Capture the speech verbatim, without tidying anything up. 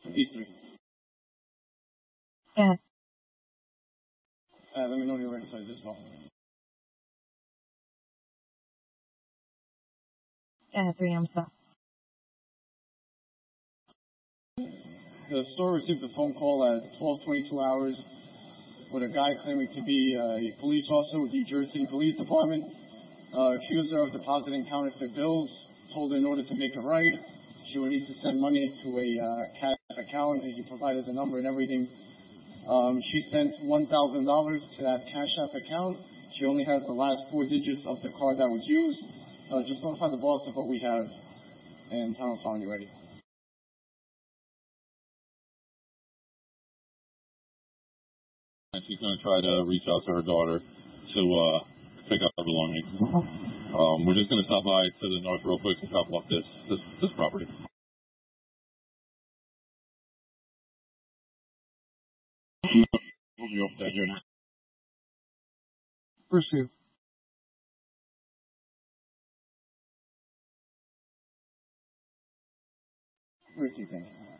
Eastern. Yeah. Uh, let me know when you're ready to this call. Yeah, three I'm stuck. The store received a phone call at twelve twenty-two hours with a guy claiming to be uh, a police officer with the New Jersey City Police Department. Uh, accused her of depositing counterfeit bills, told her in order to make it right, she would need to send money to a uh, cash account, and he provided the number and everything. Um, she sent one thousand dollars to that Cash App account. She only has the last four digits of the card that was used. Uh, just notify the boss of what we have, and time will find you ready. And she's going to try to reach out to her daughter to uh, pick up her belongings. Um, we're just going to stop by to the north real quick to drop off this this, this property. You off that unit. Pursue. Where's he thinking?